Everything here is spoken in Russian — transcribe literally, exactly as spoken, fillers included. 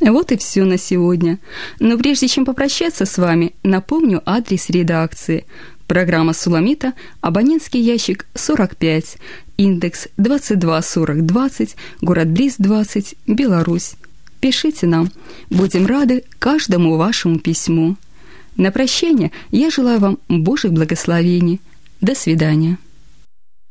Вот и все на сегодня. Но прежде чем попрощаться с вами, напомню адрес редакции. Программа «Суламита», абонентский ящик сорок пять, индекс двадцать два сорок двадцать, город Близ двадцать, Беларусь. Пишите нам. Будем рады каждому вашему письму. На прощание я желаю вам Божьих благословений. До свидания.